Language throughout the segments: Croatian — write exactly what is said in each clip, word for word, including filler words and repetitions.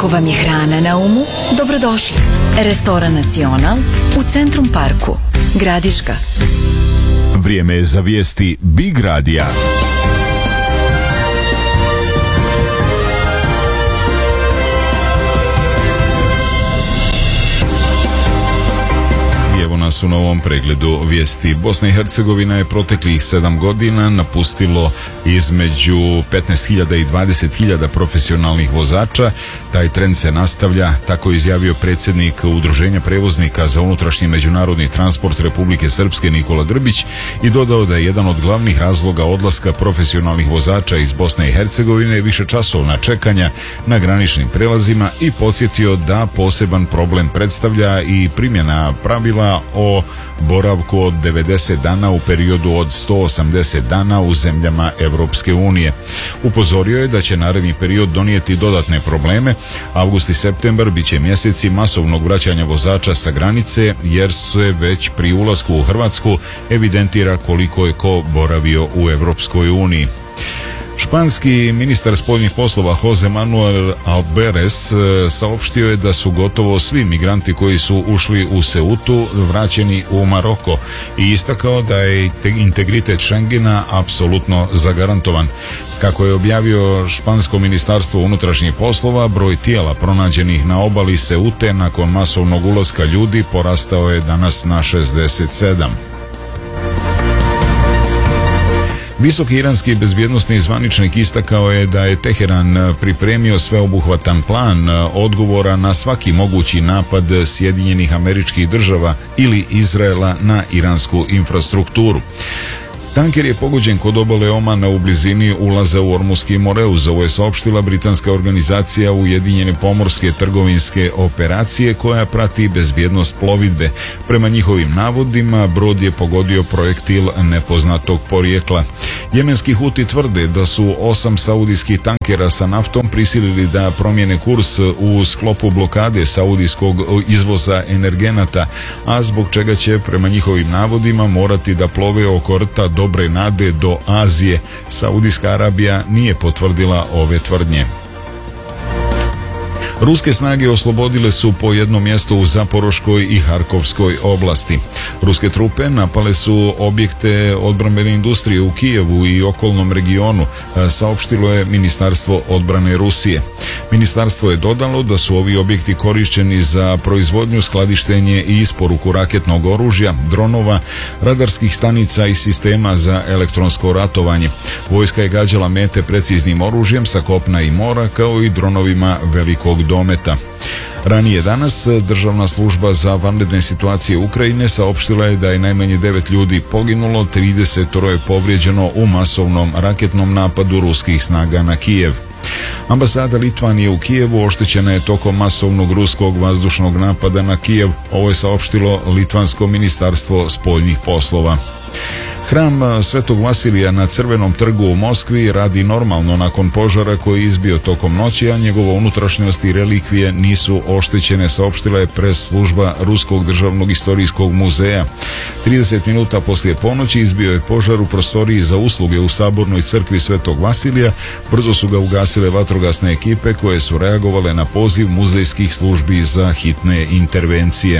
Ako vam je hrana na umu, dobrodošli. Restoran Nacional u Centrum Parku, Gradiška. Vrijeme je za vijesti Big Radija. Evo nas u novom pregledu vijesti. Bosna i Hercegovina je proteklih sedam godina napustilo između petnaest hiljada i dvadeset hiljada profesionalnih vozača. Taj trend se nastavlja, tako je izjavio predsjednik Udruženja prevoznika za unutrašnji međunarodni transport Republike Srpske Nikola Grbić i dodao da je jedan od glavnih razloga odlaska profesionalnih vozača iz Bosne i Hercegovine višečasovna čekanja na graničnim prelazima i podsjetio da poseban problem predstavlja i primjena pravila o boravku od devedeset dana u periodu od sto osamdeset dana u zemljama Evropske unije. Upozorio je da će naredni period donijeti dodatne probleme. Avgust i septembar bit će mjeseci masovnog vraćanja vozača sa granice, jer se već pri ulasku u Hrvatsku evidentira koliko je ko boravio u Evropskoj uniji. Španski ministar spoljnih poslova Jose Manuel Albares saopštio je da su gotovo svi migranti koji su ušli u Ceutu vraćeni u Maroko i istakao da je integritet Schengena apsolutno zagarantovan. Kako je objavio špansko ministarstvo unutrašnjih poslova, broj tijela pronađenih na obali Ceute nakon masovnog ulaska ljudi porastao je danas na šezdeset sedam. Visoki iranski bezbjednosni zvaničnik istakao je da je Teheran pripremio sveobuhvatan plan odgovora na svaki mogući napad Sjedinjenih Američkih Država ili Izraela na iransku infrastrukturu. Tanker je pogođen kod obale Omana u blizini ulaza u Ormuski Moreuz. Ovo je saopštila britanska organizacija Ujedinjene pomorske trgovinske operacije koja prati bezbjednost plovidbe. Prema njihovim navodima, brod je pogodio projektil nepoznatog porijekla. Jemenski Huti tvrde da su osam saudijskih tankera sa naftom prisilili da promijene kurs u sklopu blokade saudijskog izvoza energenata, a zbog čega će prema njihovim navodima morati da plove oko rta Dobre nade do Azije. Saudijska Arabija nije potvrdila ove tvrdnje. Ruske snage oslobodile su po jedno mjesto u Zaporoškoj i Harkovskoj oblasti. Ruske trupe napale su objekte odbrambene industrije u Kijevu i okolnom regionu, saopštilo je Ministarstvo odbrane Rusije. Ministarstvo je dodalo da su ovi objekti korišteni za proizvodnju, skladištenje i isporuku raketnog oružja, dronova, radarskih stanica i sistema za elektronsko ratovanje. Vojska je gađala mete preciznim oružjem sa kopna i mora, kao i dronovima velikog dometa. Ranije danas Državna služba za vanredne situacije Ukrajine saopštila je da je najmanje devet ljudi poginulo, trideset je povrijeđeno u masovnom raketnom napadu ruskih snaga na Kijev. Ambasada Litvanije u Kijevu oštećena je tokom masovnog ruskog vazdušnog napada na Kijev. Ovo je saopštilo Litvansko ministarstvo spoljnih poslova. Hram Svetog Vasilija na Crvenom trgu u Moskvi radi normalno nakon požara koji je izbio tokom noći, a njegova unutrašnjost i relikvije nisu oštećene, saopštila je pres služba Ruskog državnog istorijskog muzeja. trideset minuta poslije ponoći izbio je požar u prostoriji za usluge u Sabornoj crkvi Svetog Vasilija. Brzo su ga ugasile vatrogasne ekipe koje su reagovale na poziv muzejskih službi za hitne intervencije.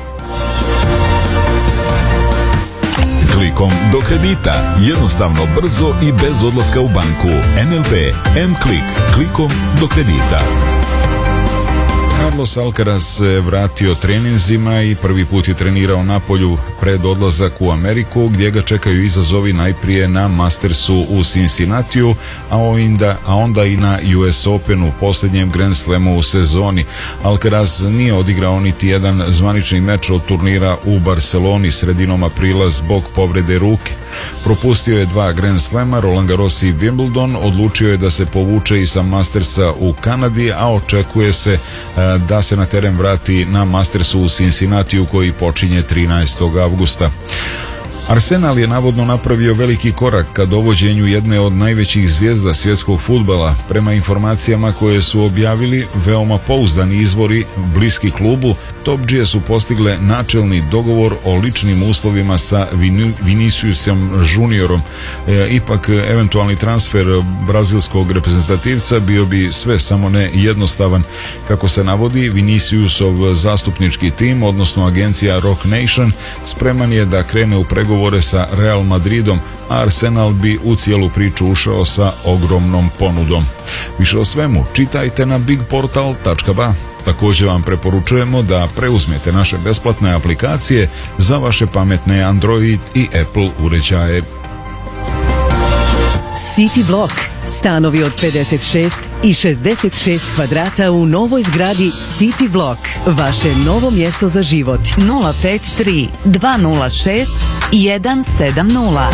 Klikom do kredita. Jednostavno, brzo i bez odlaska u banku. N L B M-Klik. Klikom do kredita. Carlos Alcaraz se vratio treninzima i prvi put je trenirao na polju pred odlazak u Ameriku, gdje ga čekaju izazovi najprije na Mastersu u Cincinnatiju, a onda, a onda i na U S Openu, posljednjem Grand Slamu u sezoni. Alcaraz nije odigrao niti jedan zvanični meč od turnira u Barceloni sredinom aprila zbog povrede ruke. Propustio je dva Grand Slama, Roland Garros i Wimbledon, odlučio je da se povuče i sa Mastersa u Kanadi, a očekuje se da se na teren vrati na Mastersu u Cincinnatiju koji počinje trinaestog avgusta. Arsenal je navodno napravio veliki korak ka dovođenju jedne od najvećih zvijezda svjetskog fudbala. Prema informacijama koje su objavili veoma pouzdani izvori bliski klubu, Top G su postigle načelni dogovor o ličnim uslovima sa Vin- Viniciusom Juniorom. E, ipak eventualni transfer brazilskog reprezentativca bio bi sve samo ne jednostavan. Kako se navodi, Viniciusov zastupnički tim, odnosno agencija Rock Nation, spreman je da krene u pregovore sa Real Madridom, a Arsenal bi u cijelu priču ušao sa ogromnom ponudom. Više o svemu čitajte na big portal tačka ba. Također vam preporučujemo da preuzmete naše besplatne aplikacije za vaše pametne Android i Apple uređaje. City Block. Stanovi od pedeset šest i šezdeset šest kvadrata u novoj zgradi City Block. Vaše novo mjesto za život. nula pet tri dva nula šest jedan sedam nula.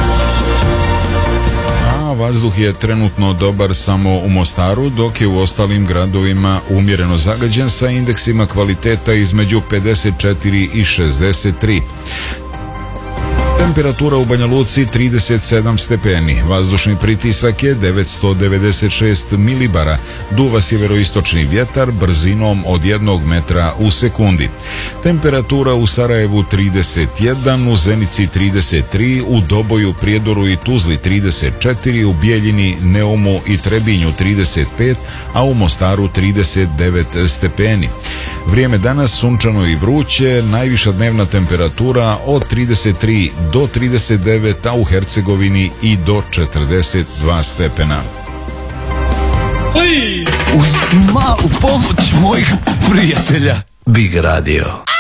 A vazduh je trenutno dobar samo u Mostaru, dok je u ostalim gradovima umjereno zagađen sa indeksima kvaliteta između pedeset četiri i šezdeset tri. Temperatura u Banja Luci trideset sedam stepeni, vazdušni pritisak je devetsto devedeset šest milibara, duva sjeveroistočni vjetar brzinom od jednog metra u sekundi. Temperatura u Sarajevu trideset jedan, u Zenici trideset tri, u Doboju, Prijedoru i Tuzli trideset četiri, u Bijeljini, Neumu i Trebinju trideset pet, a u Mostaru trideset devet stepeni. Vrijeme danas sunčano i vruće, najviša dnevna temperatura od trideset tri do trideset devet, a u Hercegovini i do četrdeset dva stepena. Uz malu pomoć mojih prijatelja Big Radio.